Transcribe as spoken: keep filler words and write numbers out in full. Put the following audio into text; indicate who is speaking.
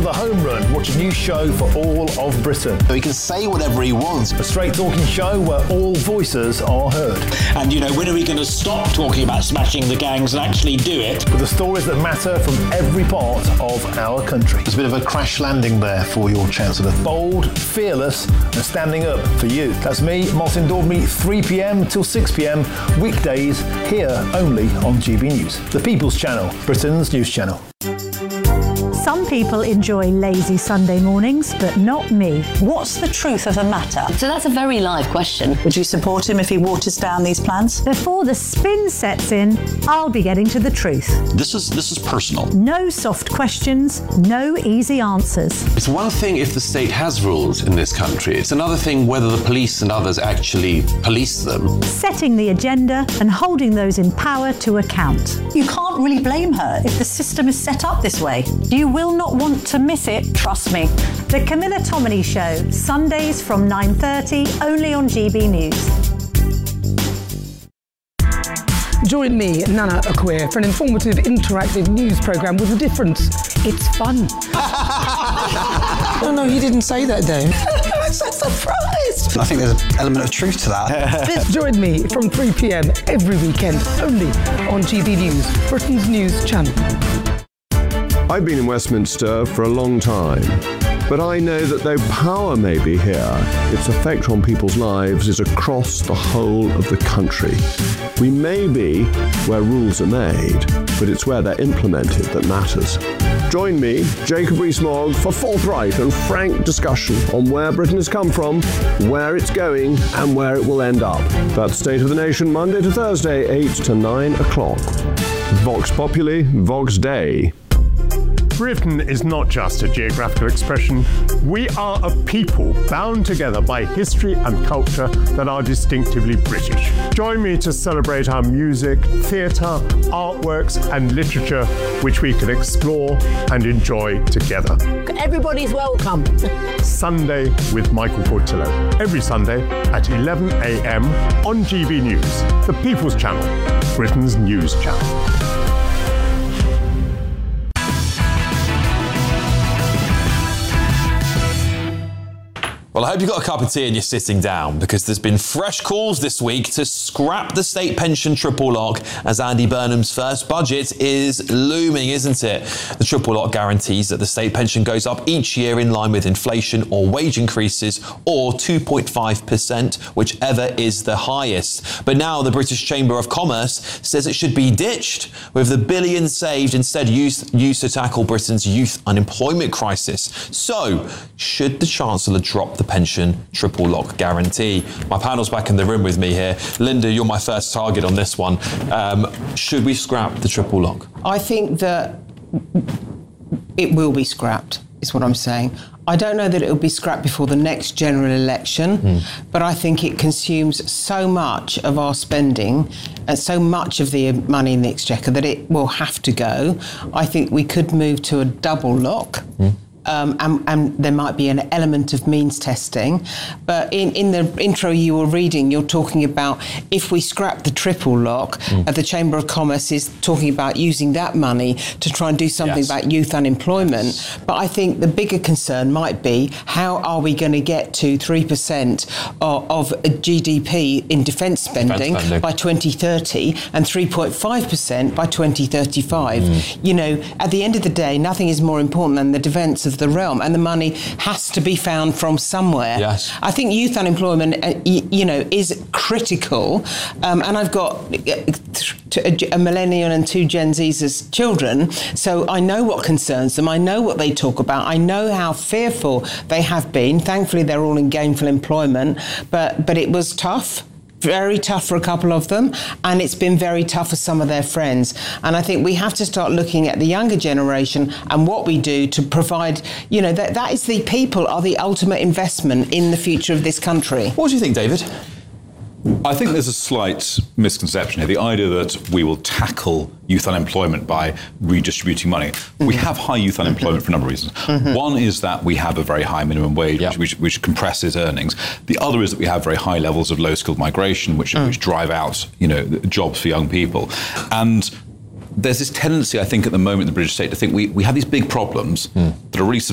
Speaker 1: to The Home Run. Watch a new show for all of Britain.
Speaker 2: So he can say whatever he wants.
Speaker 1: A straight talking show where all voices are heard.
Speaker 3: And, you know, when are we going to stop talking about smashing the gangs and actually do it?
Speaker 1: With the stories that matter from every part of our country.
Speaker 2: There's a bit of a crash landing there for your Chancellor.
Speaker 1: Bold, fearless and standing up for you. That's me, Martin Daubney, three p.m. till six p.m. weekdays here only on G B News. The People's Channel, Britain's news channel.
Speaker 4: Some people enjoy lazy Sunday mornings, but not me.
Speaker 5: What's the truth of the matter?
Speaker 6: So that's a very live question.
Speaker 5: Would you support him if he waters down these plans?
Speaker 4: Before the spin sets in, I'll be getting to the truth.
Speaker 3: This is this is personal.
Speaker 4: No soft questions, no easy answers.
Speaker 7: It's one thing if the state has rules in this country. It's another thing whether the police and others actually police them.
Speaker 4: Setting the agenda and holding those in power to account.
Speaker 5: You can't really blame her if the system is set up this way. You will not want to miss it, trust me.
Speaker 4: The Camilla Tominey Show, Sundays from nine thirty, only on G B News.
Speaker 8: Join me, Nana Akua, for an informative, interactive news programme with a difference. It's fun.
Speaker 9: No, no, you didn't say that, Dave.
Speaker 5: I'm so surprised.
Speaker 9: I think there's an element of truth to that.
Speaker 8: Join me from three p.m. every weekend, only on G B News, Britain's news channel.
Speaker 10: I've been in Westminster for a long time, but I know that though power may be here, its effect on people's lives is across the whole of the country. We may be where rules are made, but it's where they're implemented that matters. Join me, Jacob Rees-Mogg, for forthright and frank discussion on where Britain has come from, where it's going, and where it will end up. That's State of the Nation, Monday to Thursday, eight to nine o'clock. Vox Populi, Vox Dei.
Speaker 11: Britain is not just a geographical expression. We are a people bound together by history and culture that are distinctively British. Join me to celebrate our music, theatre, artworks and literature, which we can explore and enjoy together.
Speaker 12: Everybody's welcome.
Speaker 11: Sunday with Michael Portillo. Every Sunday at eleven a.m. on G B News, the People's Channel, Britain's news channel.
Speaker 13: Well, I hope you've got a cup of tea and you're sitting down, because there's been fresh calls this week to scrap the state pension triple lock, as Andy Burnham's first budget is looming, isn't it? The triple lock guarantees that the state pension goes up each year in line with inflation or wage increases, or two point five percent, whichever is the highest. But now the British Chamber of Commerce says it should be ditched, with the billions saved instead used, used to tackle Britain's youth unemployment crisis. So, should the Chancellor drop the pension triple lock guarantee? My panel's back in the room with me here. Linda, you're my first target on this one. Um, should we scrap the triple lock?
Speaker 12: I think that it will be scrapped, is what I'm saying. I don't know that it will be scrapped before the next general election, mm. but I think it consumes so much of our spending and so much of the money in the Exchequer that it will have to go. I think we could move to a double lock. Mm. Um, and, and there might be an element of means testing. But in, in the intro you were reading, you're talking about if we scrap the triple lock, mm. uh, the Chamber of Commerce is talking about using that money to try and do something yes. about youth unemployment. Yes. But I think the bigger concern might be, how are we going to get to three percent of, of G D P in defence spending, spending by twenty thirty and three point five percent by twenty thirty-five? Mm. You know, at the end of the day, nothing is more important than the defence of the realm, and the money has to be found from somewhere.
Speaker 13: Yes.
Speaker 12: I think youth unemployment, uh, y- you know, is critical. Um, and I've got a millennial and two Gen Zs as children, so I know what concerns them. I know what they talk about. I know how fearful they have been. Thankfully, they're all in gainful employment, but but it was tough. Very tough for a couple of them, and it's been very tough for some of their friends. And I think we have to start looking at the younger generation and what we do to provide, you know, that that is the people are the ultimate investment in the future of this country.
Speaker 13: What do you think, David?
Speaker 14: I think there's a slight misconception here. The idea that we will tackle youth unemployment by redistributing money. Mm-hmm. We have high youth unemployment for a number of reasons. Mm-hmm. One is that we have a very high minimum wage, yep. which, which, which compresses earnings. The other is that we have very high levels of low-skilled migration, which, mm. which drive out, you know, jobs for young people. And there's this tendency, I think, at the moment in the British state to think we, we have these big problems mm. that are really substantial